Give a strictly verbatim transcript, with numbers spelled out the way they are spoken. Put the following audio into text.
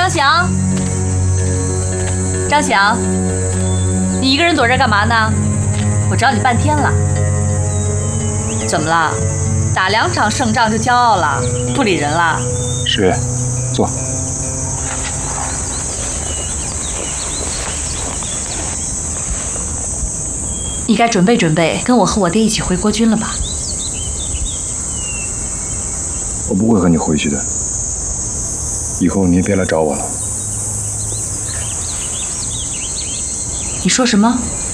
张翔，张翔，你一个人躲这儿干嘛呢？我找你半天了。怎么了？打两场胜仗就骄傲了，不理人了？ 十月，坐。 你该准备准备，跟我和我爹一起回国军了吧？ 我不会和你回去的。以后你也别来找我了。 你说什么？